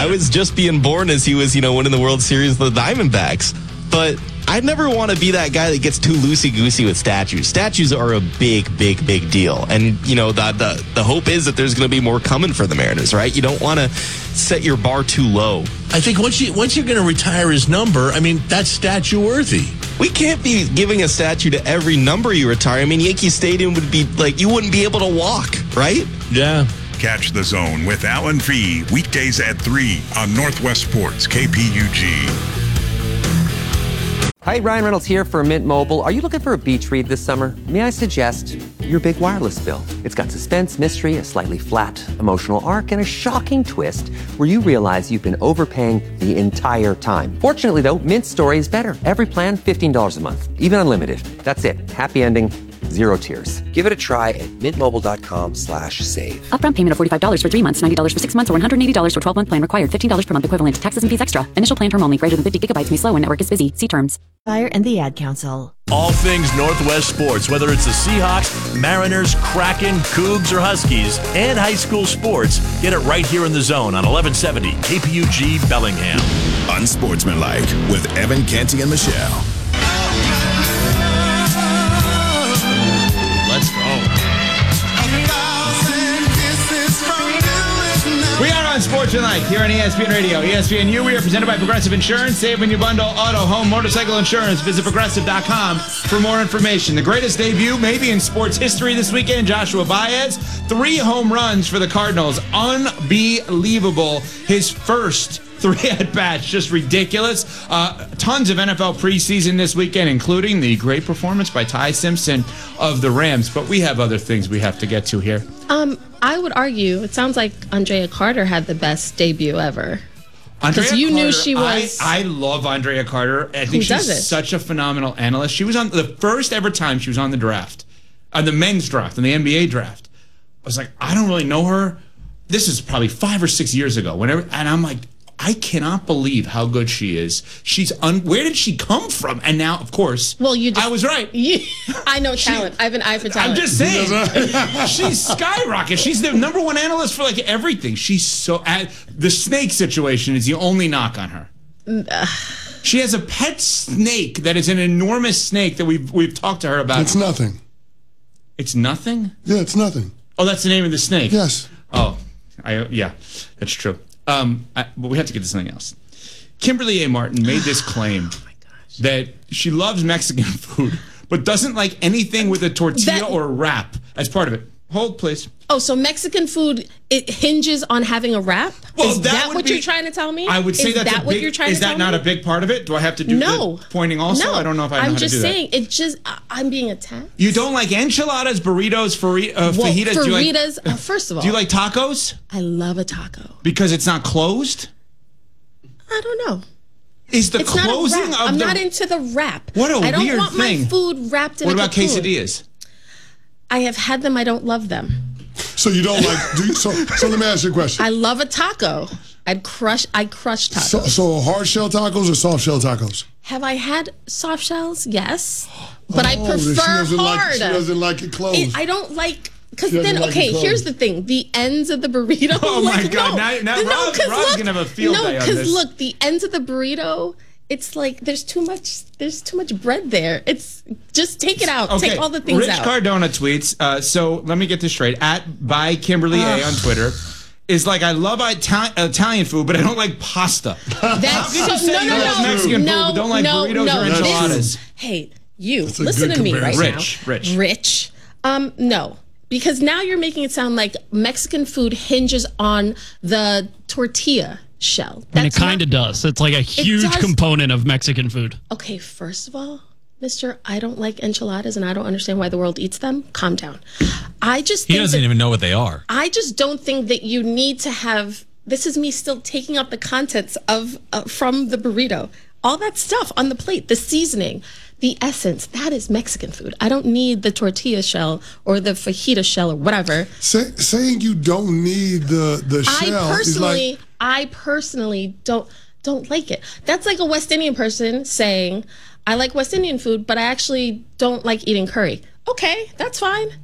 I was just being born as he was, winning the World Series with the Diamondbacks. But I'd never want to be that guy that gets too loosey-goosey with statues. Statues are a big, big, big deal. And, the hope is that there's going to be more coming for the Mariners, right? You don't want to set your bar too low. I think once you're going to retire his number, that's statue-worthy. We can't be giving a statue to every number you retire. Yankee Stadium would be like, you wouldn't be able to walk, right? Yeah. Catch The Zone with Alan Fee weekdays at 3 on Northwest Sports, KPUG. Hi, Ryan Reynolds here for Mint Mobile. Are you looking for a beach read this summer? May I suggest your big wireless bill? It's got suspense, mystery, a slightly flat emotional arc, and a shocking twist where you realize you've been overpaying the entire time. Fortunately, though, Mint's story is better. Every plan, $15 a month, even unlimited. That's it. Happy ending. Zero tears. Give it a try at mintmobile.com/save. Upfront payment of $45 for 3 months, $90 for 6 months, or $180 for 12-month plan required. $15 per month equivalent. Taxes and fees extra. Initial plan term only. Greater than 50 gigabytes may slow when network is busy. See terms. Fire and the Ad Council. All things Northwest sports, whether it's the Seahawks, Mariners, Kraken, Cougs, or Huskies, and high school sports, get it right here in the Zone on 1170 KPUG Bellingham. Unsportsmanlike with Evan Canty and Michelle. Let's go. We are on Sportsmanlike here on ESPN Radio. ESPNU, we are presented by Progressive Insurance. Save when you bundle auto, home, motorcycle insurance. Visit Progressive.com for more information. The greatest debut maybe in sports history this weekend, Joshua Baez. 3 home runs for the Cardinals. Unbelievable. His first 3 at-bats, just ridiculous. Tons of NFL preseason this weekend, including the great performance by Ty Simpson of the Rams. But we have other things we have to get to here. I would argue, it sounds like Andrea Carter had the best debut ever. Because you knew she was... I love Andrea Carter. I think she's such a phenomenal analyst. She was on the first ever time she was on the draft, on the men's draft, on the NBA draft. I was like, I don't really know her. This is probably 5 or 6 years ago. And I'm like, I cannot believe how good she is. Where did she come from? And now, of course, I was right. I know talent. I have an eye for talent. I'm just saying. She's skyrocketed. She's the number 1 analyst for everything. She's so... the snake situation is the only knock on her. She has a pet snake that is an enormous snake that we've talked to her about. It's nothing. It's nothing? Yeah, it's nothing. Oh, that's the name of the snake? Yes. Oh, yeah, that's true. But we have to get to something else. Kimberly A. Martin made this claim that she loves Mexican food, but doesn't like anything with a tortilla or a wrap as part of it. Hold, please. Oh, so Mexican food, it hinges on having a wrap? Well, is that what you're trying to tell me? I would say is that what you're trying to tell me? Is that not a big part of it? Do I have to do the pointing also? No. I don't know if I know how to do that. I'm just saying, I'm being attacked. You don't like enchiladas, burritos, fajitas? Fajitas, first of all. Do you like tacos? I love a taco. Because it's not closed? I don't know. Is the closing of I'm not into the wrap. What a weird thing. I don't want my food wrapped in a cocoon. What about quesadillas? I have had them. I don't love them. So you don't like... So let me ask you a question. I love a taco. I crush tacos. So hard shell tacos or soft shell tacos? Have I had soft shells? Yes. But I prefer hard. She doesn't like it closed. I don't like... Because then, here's the thing. The ends of the burrito... Oh, my God. Now Rob's going to have a field day on this. No, because look, the ends of the burrito... It's like there's too much bread there. It's just take it out. Okay. Take all the things Rich out. Cardona tweets, so let me get this straight. By Kimberly A on Twitter is like, I love Italian food, but I don't like pasta. That's Mexican food, but don't like burritos or enchiladas. Hey, listen to me right now. Rich. No. Because now you're making it sound like Mexican food hinges on the tortilla shell. And it kind of does. It's like a huge component of Mexican food. Okay, first of all, mister, I don't like enchiladas and I don't understand why the world eats them. Calm down. He doesn't even know what they are. I just don't think that you need to have... This is me still taking up the contents of from the burrito. All that stuff on the plate, the seasoning, the essence, that is Mexican food. I don't need the tortilla shell or the fajita shell or whatever. Saying you don't need the shell I personally don't like it. That's like a West Indian person saying, I like West Indian food, but I actually don't like eating curry. Okay, that's fine.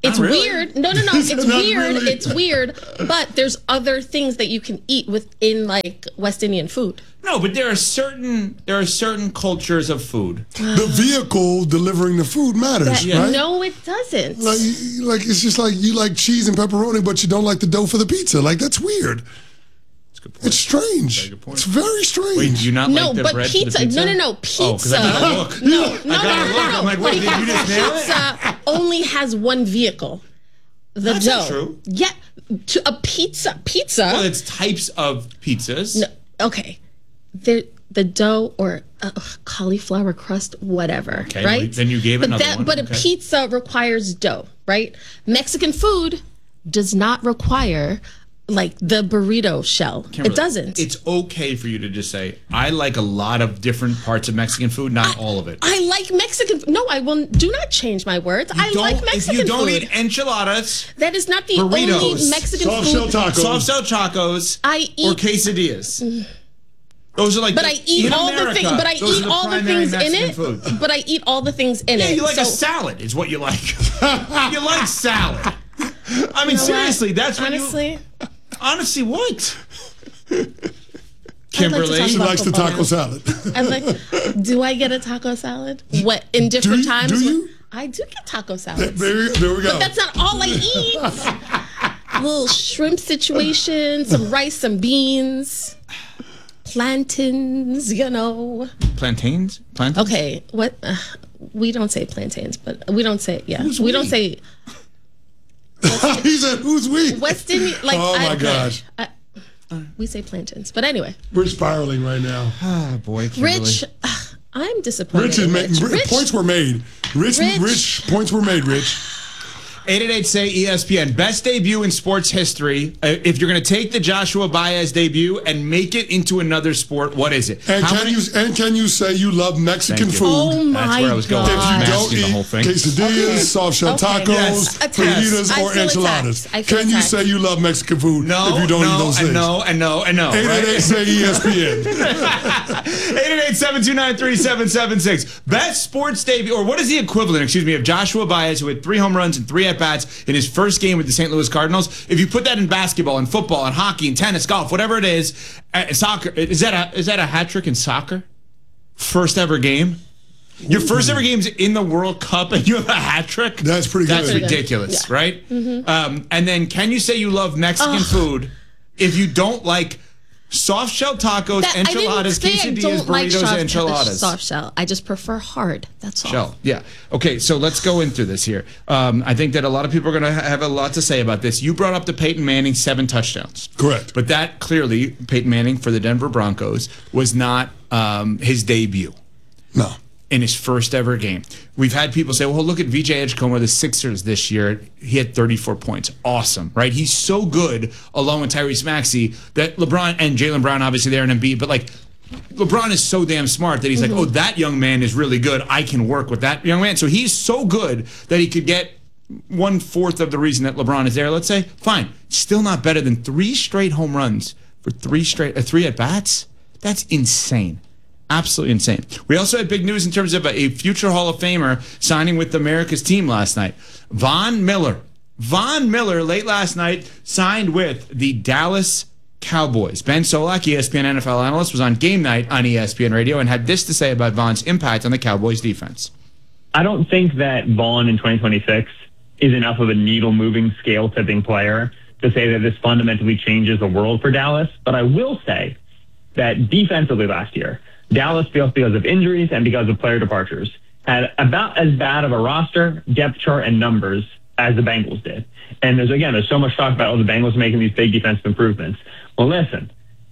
It's weird. No. It's weird. Really. It's weird. But there's other things that you can eat within like West Indian food. No, but there are certain cultures of food. The vehicle delivering the food matters, right? No, it doesn't. Like it's just like you like cheese and pepperoni, but you don't like the dough for the pizza. Like that's weird. That's a good point. It's strange. Good point. It's very strange. Wait, do you not like the but bread pizza. for the pizza? No. Pizza. Oh, 'cause I gotta look. No. I'm like, wait, did you just nail it? Pizza only has one vehicle. The That's dough. not true. Yeah, to a pizza. Well, it's types of pizzas. No, okay. The dough or cauliflower crust, whatever. Okay, right? Well, then you gave another one. But a pizza requires dough, right? Mexican food does not require like the burrito shell. It doesn't. It's okay for you to just say, I like a lot of different parts of Mexican food, not all of it. I like Mexican food. No, I will. Do not change my words. I like Mexican food. If you don't eat enchiladas, that is not the burritos, only Mexican soft food. shell tacos, I eat or quesadillas. Those are like. But I eat all the things. But I eat all the things in it. Food. But I eat all the things in it. Yeah, you like a salad, is what you like. You like salad. I mean, seriously, that's what honestly. Honestly, what? Kimberly, she likes the taco salad. I'm like, do I get a taco salad? What in different times? Do you? I do get taco salad. There we go. But that's not all I eat. Little shrimp situation, some rice, some beans, plantains. Plantains. Okay, what? We don't say plantains, but we don't say don't say. He said, "Who's we?" West Indian. Like, oh my gosh. We say plantains, but anyway. We're spiraling right now. Ah, boy, Kimberly. Rich, I'm disappointed. Rich points were made. Rich points were made. Rich. 888-SAY-ESPN. Best debut in sports history. If you're going to take the Joshua Baez debut and make it into another sport, what is it? And can you say you love Mexican food? Oh my That's where I was going. If you don't the eat whole thing. quesadillas, soft shell tacos, fajitas, or enchiladas, can you say you love Mexican food if you don't eat those things? No. 888-SAY-ESPN. 888-729-3776. Best sports debut, or what is the equivalent, of Joshua Baez, who had 3 home runs and 3 at-bats in his first game with the St. Louis Cardinals. If you put that in basketball and football and hockey and tennis, golf, whatever it is, soccer, is that a hat trick in soccer? First ever game? Your first ever game's in the World Cup and you have a hat trick? That's pretty good. That's ridiculous, right? Mm-hmm. And then can you say you love Mexican food if you don't like soft shell tacos, enchiladas, quesadillas, burritos, enchiladas? Soft shell. I just prefer hard. That's all. Shell. Yeah. Okay, so let's go into this here. I think that a lot of people are going to have a lot to say about this. You brought up the Peyton Manning 7 touchdowns. Correct. But that clearly, Peyton Manning for the Denver Broncos, was not his debut. No. In his first ever game. We've had people say, well, look at VJ Edgecombe of the Sixers this year. He had 34 points. Awesome, right? He's so good, along with Tyrese Maxey, that LeBron and Jaylen Brown, obviously, they're in Embiid, but like, LeBron is so damn smart that he's like, oh, that young man is really good. I can work with that young man. So he's so good that he could get 1/4 of the reason that LeBron is there, let's say. Fine. Still not better than 3 straight home runs for 3 at-bats. That's insane. Absolutely insane. We also had big news in terms of a future Hall of Famer signing with America's team last night. Von Miller. Von Miller, late last night, signed with the Dallas Cowboys. Ben Solak, ESPN NFL analyst, was on Game Night on ESPN Radio and had this to say about Von's impact on the Cowboys defense. I don't think that Vaughn in 2026 is enough of a needle-moving, scale-tipping player to say that this fundamentally changes the world for Dallas. But I will say that defensively last year, Dallas, because of injuries and because of player departures, had about as bad of a roster, depth chart, and numbers as the Bengals did. And there's so much talk about the Bengals making these big defensive improvements. Well, listen,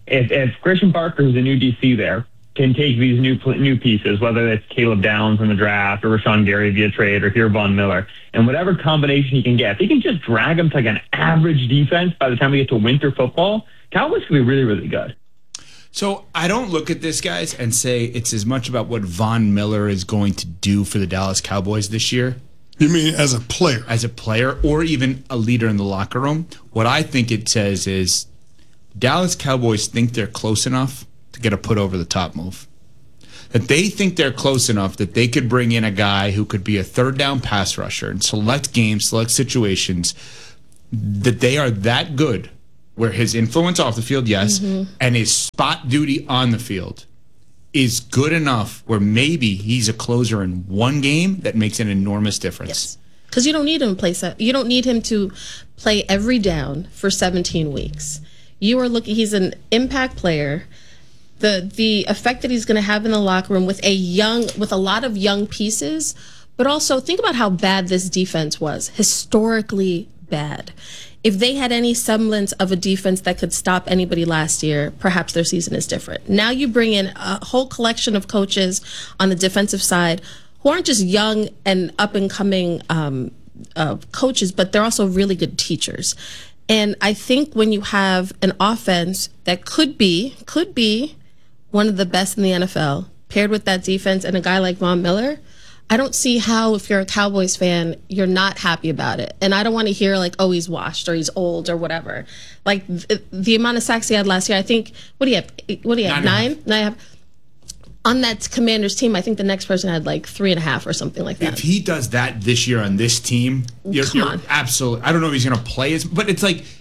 if Christian Parker, who's the new DC there, can take these new pieces, whether it's Caleb Downs in the draft or Rashawn Gary via trade or here Von Miller, and whatever combination he can get, if he can just drag them to like an average defense by the time we get to winter football, Cowboys can be really, really good. So I don't look at this, guys, and say it's as much about what Von Miller is going to do for the Dallas Cowboys this year. You mean as a player? As a player or even a leader in the locker room. What I think it says is Dallas Cowboys think they're close enough to get a put-over-the-top move. that they think they're close enough that they could bring in a guy who could be a third down pass rusher in select games, select situations, that they are that good where his influence off the field, yes, and his spot duty on the field is good enough where maybe he's a closer in one game that makes an enormous difference. Yes. Because you don't need him to play. You don't need him to play every down for 17 weeks. You are looking. He's an impact player. The effect that he's going to have in the locker room with a lot of young pieces, but also think about how bad this defense was, historically bad. If they had any semblance of a defense that could stop anybody last year, perhaps their season is different. Now you bring in a whole collection of coaches on the defensive side who aren't just young and up-and-coming coaches, but they're also really good teachers. And I think when you have an offense that could be one of the best in the NFL, paired with that defense and a guy like Von Miller, I don't see how, if you're a Cowboys fan, you're not happy about it. And I don't want to hear like, oh, he's washed or he's old or whatever. Like the amount of sacks he had last year, I think, what do you have? Nine? On that Commanders team, I think the next person had like 3.5 or something like that. If he does that this year on this team, you're absolutely. I don't know if he's going to play as, but it's like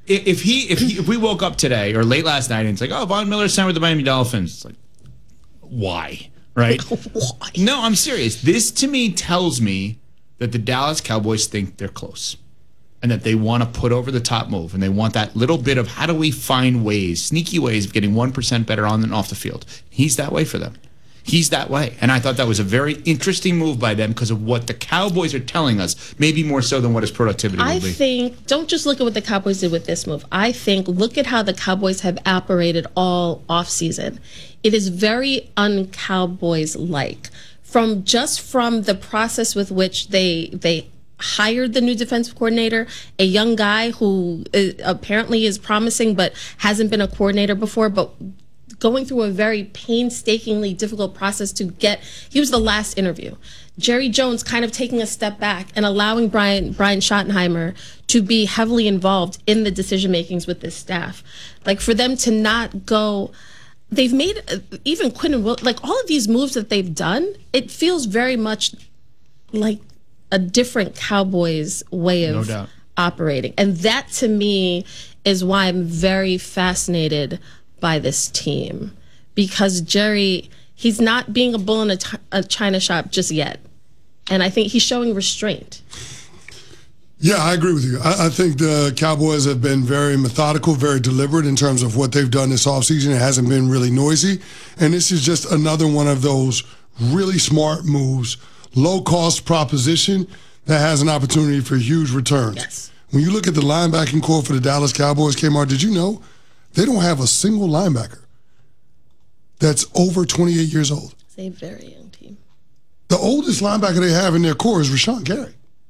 if we woke up today or late last night and it's like, oh, Von Miller signed with the Miami Dolphins. It's like, why? Right? Why? No, I'm serious. This to me tells me that the Dallas Cowboys think they're close and that they want to put over the top move and they want that little bit of how do we find ways, sneaky ways of getting 1% better on and off the field. He's that way for them. He's that way. And I thought that was a very interesting move by them because of what the Cowboys are telling us, maybe more so than what his productivity will be. I think, don't just look at what the Cowboys did with this move. I think, look at how the Cowboys have operated all offseason. It is very un-Cowboys-like. From the process with which they hired the new defensive coordinator, a young guy who apparently is promising but hasn't been a coordinator before, but going through a very painstakingly difficult process to get, he was the last interview. Jerry Jones kind of taking a step back and allowing Brian Schottenheimer to be heavily involved in the decision makings with this staff. Like for them to not go, they've made, even Quinn and Will, like all of these moves that they've done, it feels very much like a different Cowboys way of operating. And that to me is why I'm very fascinated by this team, because Jerry, he's not being a bull in a china shop just yet. And I think he's showing restraint. Yeah, I agree with you. I think the Cowboys have been very methodical, very deliberate in terms of what they've done this offseason. It hasn't been really noisy. And this is just another one of those really smart moves, low-cost proposition that has an opportunity for huge returns. Yes. When you look at the linebacking core for the Dallas Cowboys, Kmart, did you know they don't have a single linebacker that's over 28 years old? It's a very young team. The oldest linebacker they have in their core is Rashawn Gary.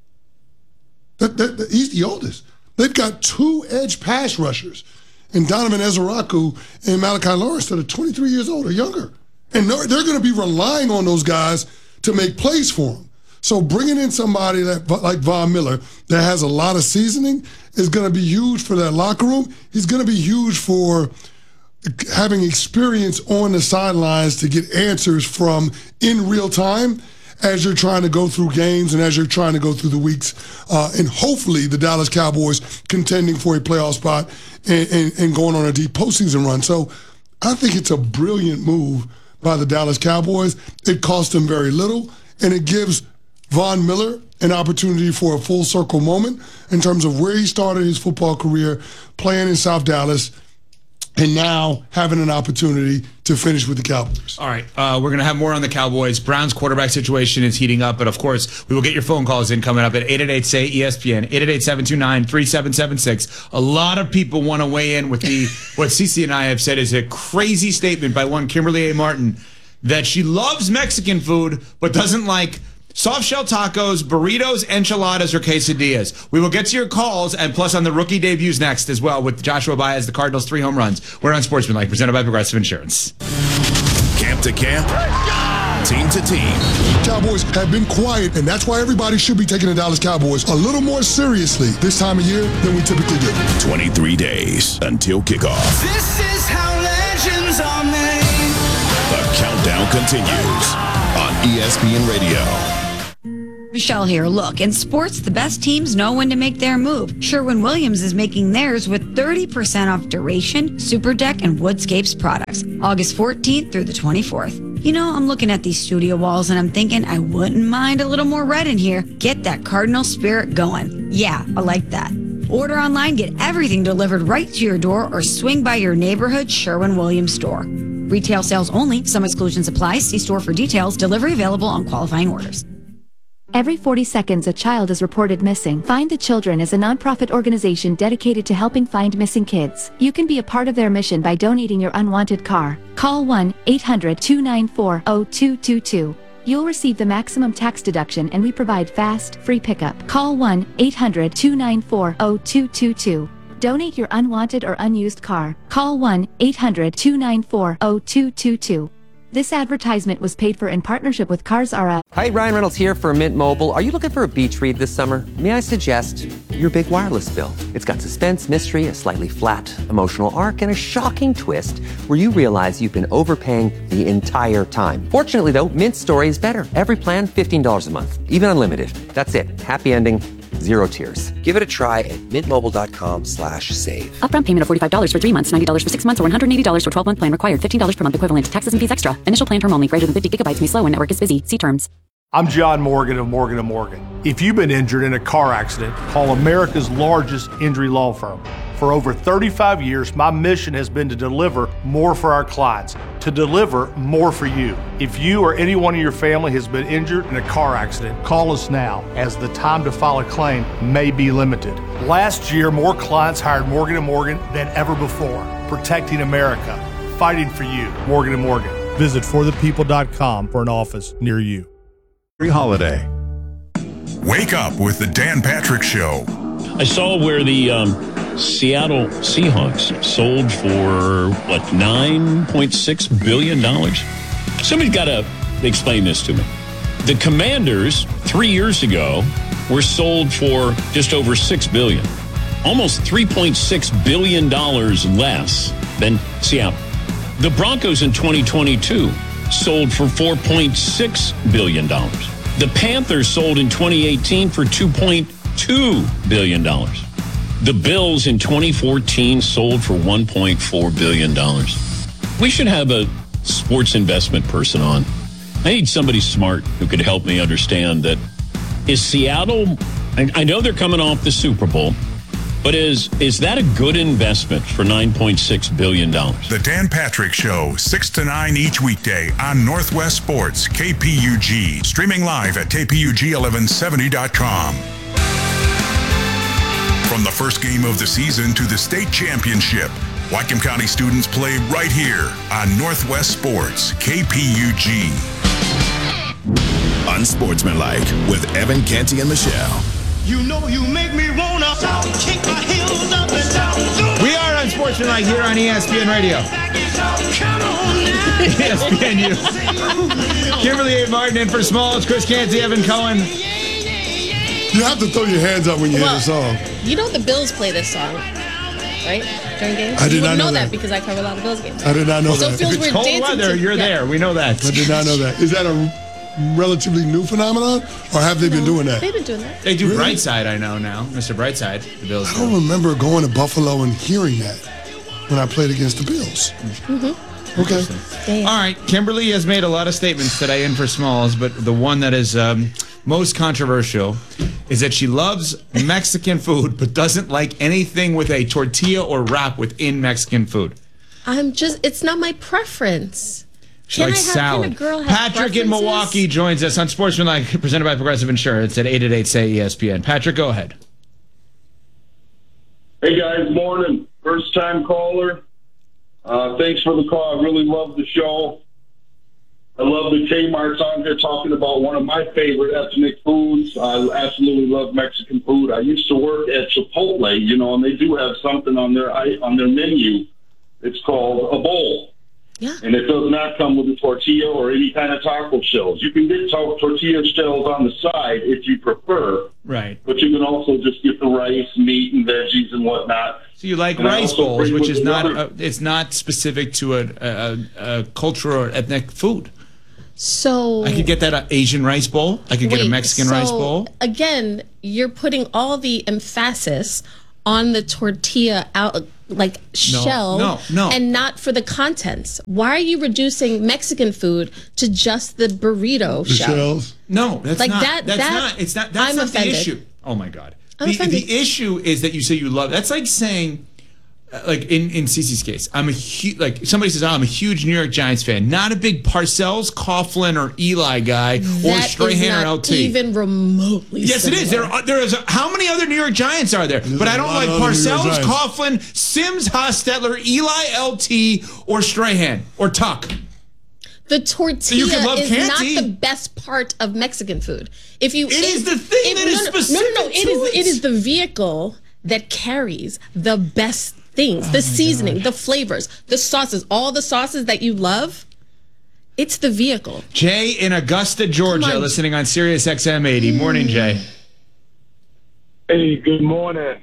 He's the oldest. They've got 2 edge pass rushers in Donovan Ezeraku and Malachi Lawrence that are 23 years old or younger. And they're going to be relying on those guys to make plays for them. So bringing in somebody like Von Miller that has a lot of seasoning is going to be huge for that locker room. He's going to be huge for having experience on the sidelines to get answers from in real time as you're trying to go through games and as you're trying to go through the weeks. And hopefully the Dallas Cowboys contending for a playoff spot and going on a deep postseason run. So I think it's a brilliant move by the Dallas Cowboys. It cost them very little, and it gives Von Miller an opportunity for a full circle moment in terms of where he started his football career, playing in South Dallas, and now having an opportunity to finish with the Cowboys. All right, we're going to have more on the Cowboys. Browns quarterback situation is heating up, but of course, we will get your phone calls in coming up at 888-SAY-ESPN, 888-729-3776. A lot of people want to weigh in with what Cece and I have said is a crazy statement by one Kimberly A. Martin that she loves Mexican food but doesn't like soft shell tacos, burritos, enchiladas, or quesadillas. We will get to your calls, and plus on the rookie debuts next as well with Joshua Baez, the Cardinals' 3 home runs. We're on Sportsmanlike, presented by Progressive Insurance. Camp to camp, team to team. Cowboys have been quiet, and that's why everybody should be taking the Dallas Cowboys a little more seriously this time of year than we typically do. 23 days until kickoff. This is how legends are made. The countdown continues on ESPN Radio. Michelle here. Look, in sports, the best teams know when to make their move. Sherwin-Williams is making theirs with 30% off Duration, Super Deck, and Woodscapes products. August 14th through the 24th. You know, I'm looking at these studio walls and I'm thinking I wouldn't mind a little more red in here. Get that Cardinal spirit going. Yeah, I like that. Order online, get everything delivered right to your door, or swing by your neighborhood Sherwin-Williams store. Retail sales only. Some exclusions apply. See store for details. Delivery available on qualifying orders. Every 40 seconds, a child is reported missing. Find the Children is a nonprofit organization dedicated to helping find missing kids. You can be a part of their mission by donating your unwanted car. Call 1-800-294-0222. You'll receive the maximum tax deduction, and we provide fast, free pickup. Call 1-800-294-0222. Donate your unwanted or unused car. Call 1-800-294-0222. This advertisement was paid for in partnership with Cars R Us. Hi, Ryan Reynolds here for Mint Mobile. Are you looking for a beach read this summer? May I suggest your big wireless bill? It's got suspense, mystery, a slightly flat emotional arc, and a shocking twist where you realize you've been overpaying the entire time. Fortunately, though, Mint story is better. Every plan, $15 a month, even unlimited. That's it. Happy ending. Zero tears. Give it a try at mintmobile.com/save. Upfront payment of $45 for 3 months, $90 for 6 months, or $180 for 12-month plan required. $15 per month equivalent. Taxes and fees extra. Initial plan term only. Greater than 50 gigabytes may slow when network is busy. See terms. I'm John Morgan of Morgan & Morgan. If you've been injured in a car accident, call America's largest injury law firm. For over 35 years, my mission has been to deliver more for our clients, to deliver more for you. If you or anyone in your family has been injured in a car accident, call us now, as the time to file a claim may be limited. Last year, more clients hired Morgan & Morgan than ever before, protecting America, fighting for you. Morgan & Morgan. Visit forthepeople.com for an office near you. Every holiday. Wake up with the Dan Patrick Show. I saw where the Seattle Seahawks sold for, $9.6 billion? Somebody's got to explain this to me. The Commanders, 3 years ago, were sold for just over $6 billion. Almost $3.6 billion less than Seattle. The Broncos in 2022 sold for $4.6 billion. The Panthers sold in 2018 for $2.2 billion. The Bills in 2014 sold for $1.4 billion. We should have a sports investment person on. I need somebody smart who could help me understand that. Is Seattle, I know they're coming off the Super Bowl, but is that a good investment for $9.6 billion? The Dan Patrick Show, 6 to 9 each weekday on Northwest Sports, KPUG. Streaming live at kpug1170.com. From the first game of the season to the state championship, Whatcom County students play right here on Northwest Sports, KPUG. Unsportsmanlike with Evan, Canty, and Michelle. You know you make me wanna kick my heels up and down. We are Unsportsmanlike here on ESPN Radio. ESPNU. Kimberly A. Martin in for Smalls, Chris Canty, Evan Cohen. You have to throw your hands up when you hear the song. You know the Bills play this song, right? During games? I did not know that because I cover a lot of Bills games. I did not know so that. It feels If it's weird cold dancing weather, You're there. We know that. I did not know that. Is that a relatively new phenomenon, or have they been doing that? They've been doing that. They do Really? Brightside, I know now. Mr. Brightside, the Bills. I don't remember going to Buffalo and hearing that when I played against the Bills. Mm-hmm. Okay. Damn. All right. Kimberly has made a lot of statements today in for Smalls, but the one that is most controversial is that she loves Mexican food but doesn't like anything with a tortilla or wrap within Mexican food. It's not my preference. She likes salad. Can a girl have Patrick in preferences? Milwaukee joins us on Sportsmanlike, presented by Progressive Insurance at 888-SAY-ESPN. Patrick, go ahead. Hey, guys. Morning. First-time caller. Thanks for the call. I really love the show. I love the Kmart's on here talking about one of my favorite ethnic foods. I absolutely love Mexican food. I used to work at Chipotle, and they do have something on their menu. It's called a bowl. Yeah. And it does not come with a tortilla or any kind of taco shells. You can get tortilla shells on the side if you prefer. Right. But you can also just get the rice, meat, and veggies and whatnot. So you like And I rice also bowls, bring which with is the not other- it's not specific to a cultural or ethnic food. So I could get that Asian rice bowl. I could get a Mexican rice bowl. Again, you're putting all the emphasis on the tortilla shell and not for the contents. Why are you reducing Mexican food to just the burrito shell? Shells? No, that's Like not. that- That's that- not. It's not. That's I'm not offended. the issue. Oh my God. I'm offended. The issue is that you say you love. That's like saying, like in Cece's case, I'm a huge, like somebody says, I'm a huge New York Giants fan, not a big Parcells, Coughlin, or Eli guy, or That is Strahan not or LT. even remotely Yes, it is. similar. There is. How many other New York Giants are there? But I don't like Parcells, Coughlin, Sims, Hostetler, Eli, LT, or Strahan, or Tuck. The tortilla You can love is Canty. not the best part of Mexican food. It is the thing that is specific No. to It is the vehicle that carries the best things, the seasoning, the flavors, the sauces, all the sauces that you love. It's the vehicle. Jay in Augusta, Georgia, listening on Sirius XM 80. Morning, Jay. Hey, good morning.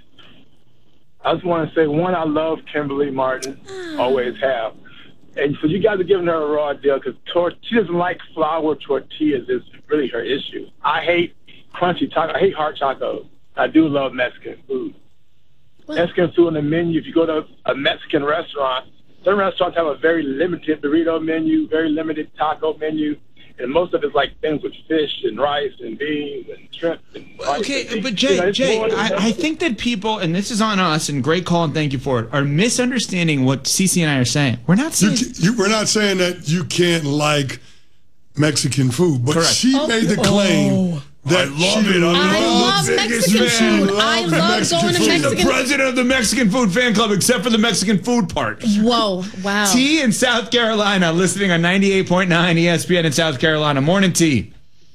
I just want to say, one, I love Kimberly Martin, always have. And so you guys are giving her a raw deal because she doesn't like flour tortillas is really her issue. I hate crunchy tacos. I hate hard tacos. I do love Mexican food. Mexican food on the menu, if you go to a Mexican restaurant, some restaurants have a very limited burrito menu, very limited taco menu, and most of it's like things with fish and rice and beans and shrimp and rice. Okay, and but beans. You know, Jay, it's more than I think that people, and this is on us, and great call and thank you for it, are misunderstanding what Cece and I are saying. We're not saying We're not saying that you can't like Mexican food, but Correct. she made the claim that I love it. I love Mexican food. I love going to She's Mexican the president of the Mexican Food Fan Club, except for the Mexican food part. Whoa, wow. T in South Carolina, listening on 98.9 ESPN in South Carolina. Morning, T.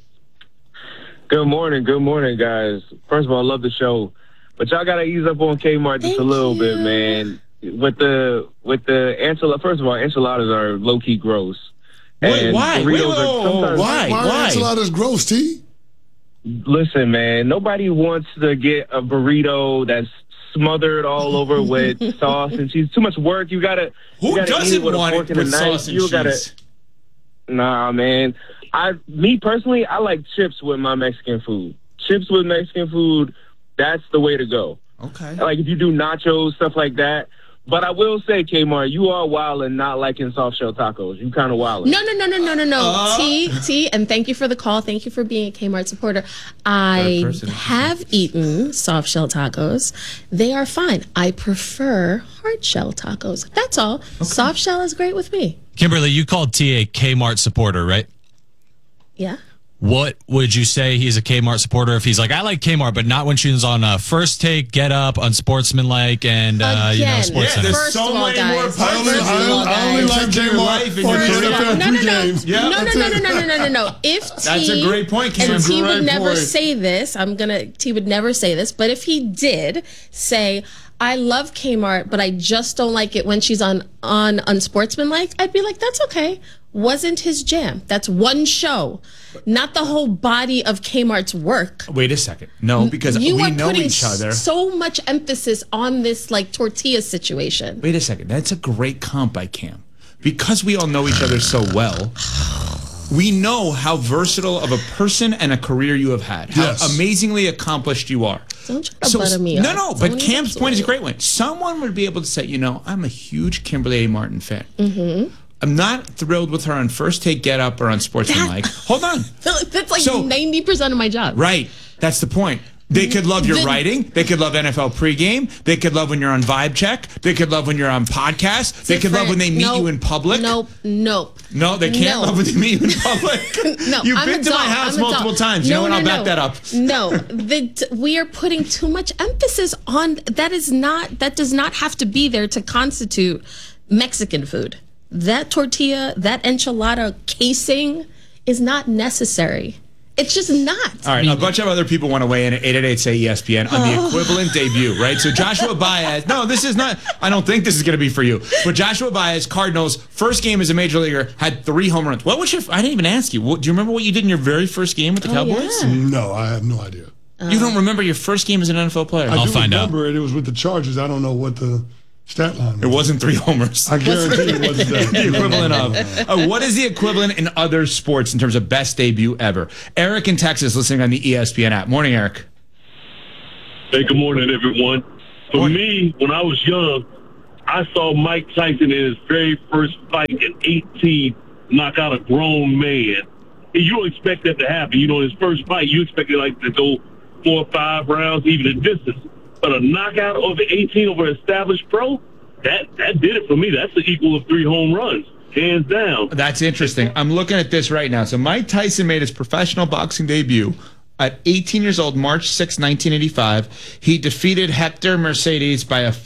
Good morning, guys. First of all, I love the show, but y'all gotta ease up on Kmart just a little bit, man. With the enchilada, first of all, enchiladas are low key gross. Wait, And why? burritos are sometimes- Why are enchiladas gross, T? Listen, man, nobody wants to get a burrito that's smothered all over with sauce and cheese. Too much work. You gotta. Who you gotta doesn't eat it with a want fork it and a with knife. sauce and You cheese? gotta. Nah, man. Me personally, I like chips with my Mexican food. Chips with Mexican food, that's the way to go. Okay. Like if you do nachos, stuff like that. But I will say, Kmart, you are wild and not liking soft shell tacos. You kind of wild. No. T, and thank you for the call. Thank you for being a Kmart supporter. I have eaten soft shell tacos. They are fine. I prefer hard shell tacos. That's all. Soft shell is great with me. Kimberly, you called T a Kmart supporter, right? Yeah. What would you say he's a Kmart supporter if he's like, I like Kmart, but not when she's on First Take, Get Up, Unsportsmanlike, and Sports Center? There's so many more parts. I only like Kmart No. If T, That's a great point, Kim. and T would Great never point. say this. T would never say this, but if he did say, I love Kmart, but I just don't like it when she's on Unsportsmanlike, I'd be like, that's okay. Wasn't his jam. That's one show, not the whole body of Kmart's work. Wait a second. No, because You we are know putting each other. so much emphasis on this like tortilla situation. Wait a second. That's a great comp by Cam. Because we all know each other so well, we know how versatile of a person and a career you have had. How amazingly accomplished you are. Don't try to butter me up. No, but Don't Cam's even point is a great one. Someone would be able to say, I'm a huge Kimberly A. Martin fan. Mm-hmm. I'm not thrilled with her on First Take, Get Up, or on Sportsmanlike. Hold on. That's like 90% of my job. Right. That's the point. They could love your writing. They could love NFL pregame. They could love when you're on Vibe Check. They could love when you're on podcasts. They could love when they meet you in public. Nope. No, they can't love when they meet you in public. No, You've I'm been to my adult. house I'm multiple adult. times. You know what? I'll back that up. No, we are putting too much emphasis on that. That does not have to be there to constitute Mexican food. That tortilla, that enchilada casing is not necessary. It's just not. All right, a bunch of other people want to weigh in at 888-SAY-ESPN on the equivalent debut, right? So Joshua Baez, no, this is not, I don't think this is going to be for you, but Joshua Baez, Cardinals, first game as a major leaguer, had 3 home runs. What was I didn't even ask you. Do you remember what you did in your very first game with the Cowboys? Yeah. No, I have no idea. You don't remember your first game as an NFL player? I do remember it. It was with the Chargers. I don't know what the Stat line. It wasn't 3 homers. I guarantee it wasn't that. The equivalent of. What is the equivalent in other sports in terms of best debut ever? Eric in Texas listening on the ESPN app. Morning, Eric. Hey, good morning, everyone. For me, when I was young, I saw Mike Tyson in his very first fight at 18 knock out a grown man. And you don't expect that to happen. You know, his first fight, you expect it like to go 4 or 5 rounds, even a distance. But a knockout over 18 over an established pro, that did it for me. That's the equal of 3 home runs, hands down. That's interesting. I'm looking at this right now. So Mike Tyson made his professional boxing debut at 18 years old, March 6, 1985. He defeated Hector Mercedes by a